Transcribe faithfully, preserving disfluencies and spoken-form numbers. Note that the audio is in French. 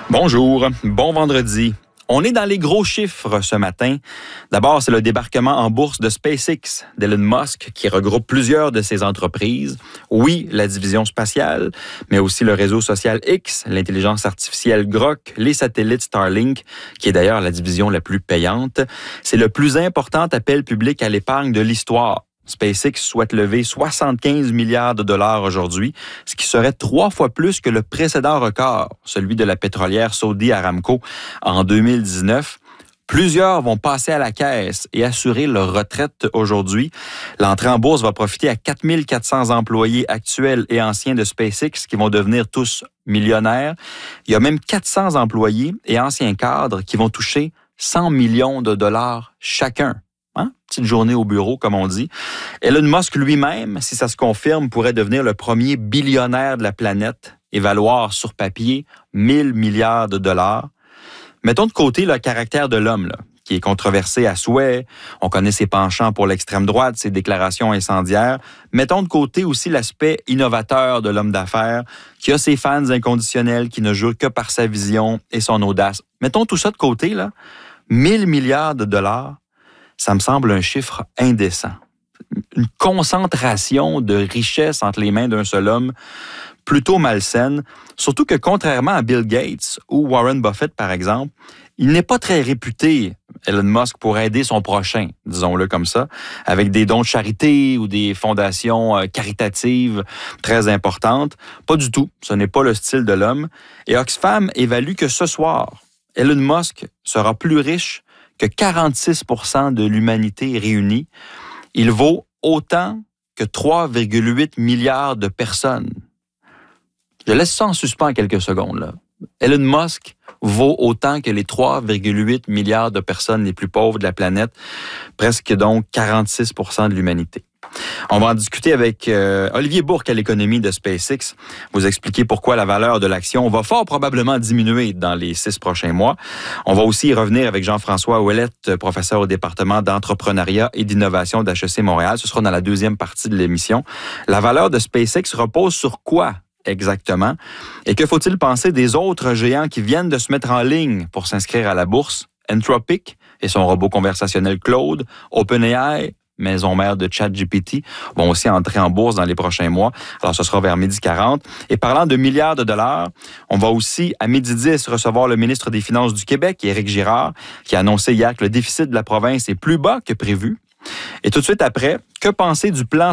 Bonjour, bon vendredi. On est dans les gros chiffres ce matin. D'abord, c'est le débarquement en bourse de SpaceX d'Elon Musk qui regroupe plusieurs de ses entreprises. Oui, la division spatiale, mais aussi le réseau social X, l'intelligence artificielle Grok, les satellites Starlink, qui est d'ailleurs la division la plus payante. C'est le plus important appel public à l'épargne de l'histoire. SpaceX souhaite lever soixante-quinze milliards de dollars aujourd'hui, ce qui serait trois fois plus que le précédent record, celui de la pétrolière Saudi Aramco en deux mille dix-neuf. Plusieurs vont passer à la caisse et assurer leur retraite aujourd'hui. L'entrée en bourse va profiter à quatre mille quatre cents employés actuels et anciens de SpaceX qui vont devenir tous millionnaires. Il y a même quatre cents employés et anciens cadres qui vont toucher cent millions de dollars chacun. Hein? Petite journée au bureau, comme on dit. Elon Musk lui-même, si ça se confirme, pourrait devenir le premier billionnaire de la planète et valoir sur papier mille milliards de dollars. Mettons de côté le caractère de l'homme, là, qui est controversé à souhait. On connaît ses penchants pour l'extrême droite, ses déclarations incendiaires. Mettons de côté aussi l'aspect innovateur de l'homme d'affaires, qui a ses fans inconditionnels, qui ne jurent que par sa vision et son audace. Mettons tout ça de côté, là. mille milliards de dollars. Ça me semble un chiffre indécent. Une concentration de richesse entre les mains d'un seul homme, plutôt malsaine, surtout que contrairement à Bill Gates ou Warren Buffett, par exemple, il n'est pas très réputé, Elon Musk, pour aider son prochain, disons-le comme ça, avec des dons de charité ou des fondations caritatives très importantes. Pas du tout, ce n'est pas le style de l'homme. Et Oxfam évalue que ce soir, Elon Musk sera plus riche que quarante-six pour cent de l'humanité réunie. Il vaut autant que trois virgule huit milliards de personnes. Je laisse ça en suspens quelques secondes, là. Elon Musk vaut autant que les trois virgule huit milliards de personnes les plus pauvres de la planète, presque donc quarante-six pour cent de l'humanité. On va en discuter avec euh, Olivier Bourque à l'économie de SpaceX, vous expliquer pourquoi la valeur de l'action va fort probablement diminuer dans les six prochains mois. On va aussi y revenir avec Jean-François Ouellette, professeur au département d'entrepreneuriat et d'innovation d'H E C Montréal. Ce sera dans la deuxième partie de l'émission. La valeur de SpaceX repose sur quoi exactement? Et que faut-il penser des autres géants qui viennent de se mettre en ligne pour s'inscrire à la bourse? Anthropic et son robot conversationnel Claude, OpenAI, maison mère de ChatGPT, vont aussi entrer en bourse dans les prochains mois. Alors, ce sera vers midi quarante. Et parlant de milliards de dollars, on va aussi, à midi dix, recevoir le ministre des Finances du Québec, Éric Girard, qui a annoncé hier que le déficit de la province est plus bas que prévu. Et tout de suite après, que penser du plan